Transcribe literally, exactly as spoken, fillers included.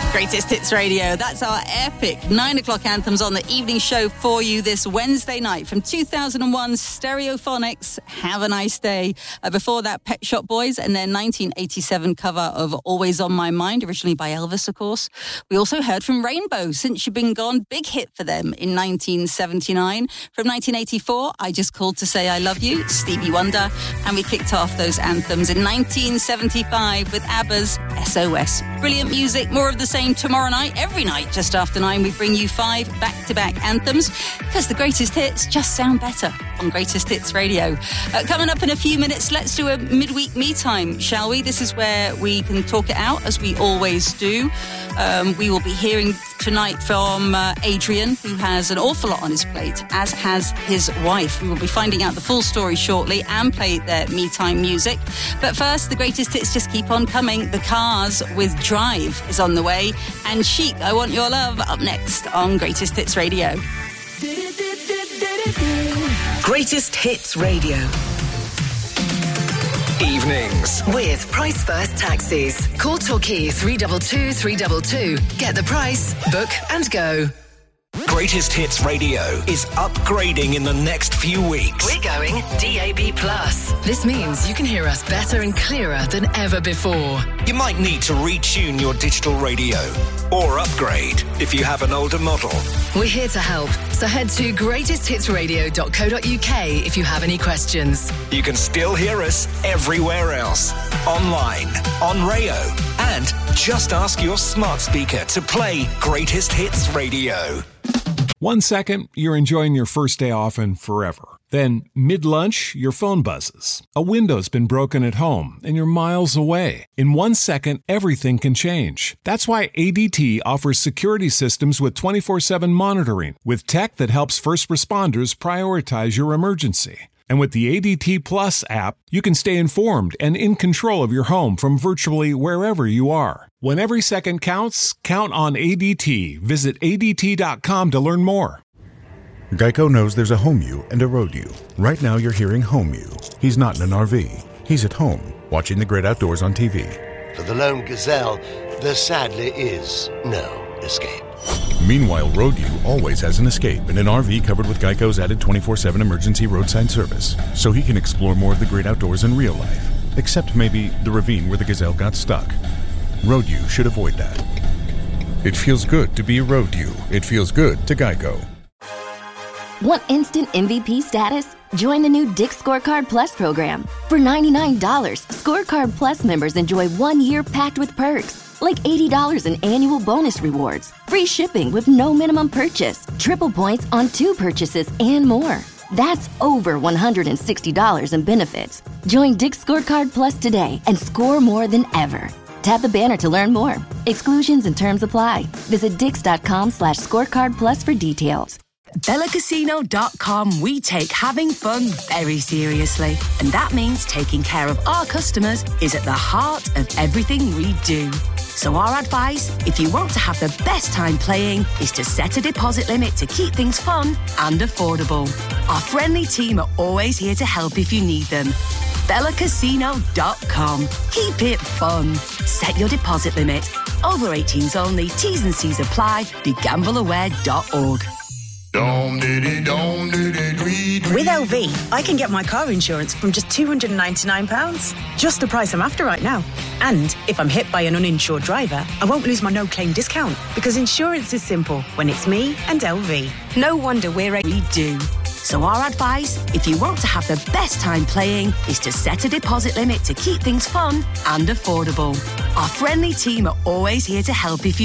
Greatest Hits Radio. That's our epic nine o'clock anthems on the evening show for you this Wednesday night from two thousand one Stereophonics. Have a nice day. Uh, before that, Pet Shop Boys and their nineteen eighty-seven cover of Always on My Mind, originally by Elvis, of course. We also heard from Rainbow, Since You've Been Gone, big hit for them in nineteen seventy-nine. From nineteen eighty-four, I Just Called to Say I Love You, Stevie Wonder. And we kicked off those anthems in nineteen seventy-five with ABBA's S O S. Brilliant music, more of the same tomorrow night. Every night, just after nine, we bring you five back-to-back anthems because the greatest hits just sound better on Greatest Hits Radio. Uh, coming up in a few minutes, let's do a midweek me time, shall we? This is where we can talk it out, as we always do. Um, we will be hearing tonight from uh, Adrian, who has an awful lot on his plate, as has his wife. We will be finding out the full story shortly and play their me time music. But first, the greatest hits just keep on coming. The Cars with Drive is on the way. And Chic, I Want Your Love, up next on Greatest Hits Radio. Greatest Hits Radio. Evenings. With Price First Taxis. Call Torquay three two two, three two two. Get the price, book and go. Greatest Hits Radio is upgrading in the next few weeks. We're going D A B plus. This means you can hear us better and clearer than ever before. You might need to retune your digital radio or upgrade if you have an older model. We're here to help, so head to greatest hits radio dot co dot uk if you have any questions. You can still hear us everywhere else, online, on Rayo, and just ask your smart speaker to play Greatest Hits Radio. One second, you're enjoying your first day off and forever. Then, mid-lunch, your phone buzzes. A window's been broken at home, and you're miles away. In one second, everything can change. That's why A D T offers security systems with twenty-four seven monitoring, with tech that helps first responders prioritize your emergency. And with the A D T Plus app, you can stay informed and in control of your home from virtually wherever you are. When every second counts, count on A D T. Visit A D T dot com to learn more. Geico knows there's a home you and a road you. Right now you're hearing home you. He's not in an R V. He's at home, watching the great outdoors on T V. For the lone gazelle, there sadly is no escape. Meanwhile, road you always has an escape in an R V covered with Geico's added twenty-four seven emergency roadside service, so he can explore more of the great outdoors in real life, except maybe the ravine where the gazelle got stuck. Road you should avoid that. It feels good to be a road you. It feels good to Geico. Want instant M V P status? Join the new Dick's Scorecard Plus program. For ninety-nine dollars, Scorecard Plus members enjoy one year packed with perks, like eighty dollars in annual bonus rewards, free shipping with no minimum purchase, triple points on two purchases, and more. That's over one hundred sixty dollars in benefits. Join Dick's Scorecard Plus today and score more than ever. Tap the banner to learn more. Exclusions and terms apply. Visit dix.com slash scorecard plus for details. Bella Casino dot com, we take having fun very seriously. And that means taking care of our customers is at the heart of everything we do. So our advice, if you want to have the best time playing, is to set a deposit limit to keep things fun and affordable. Our friendly team are always here to help if you need them. Bella Casino dot com. Keep it fun. Set your deposit limit. Over eighteens only. T's and C's apply. Be gamble aware dot org. With L V, I can get my car insurance from just two hundred ninety-nine pounds. Just the price I'm after right now. And if I'm hit by an uninsured driver, I won't lose my no-claim discount, because insurance is simple when it's me and L V. No wonder we're a... We do. So our advice, if you want to have the best time playing, is to set a deposit limit to keep things fun and affordable. Our friendly team are always here to help if you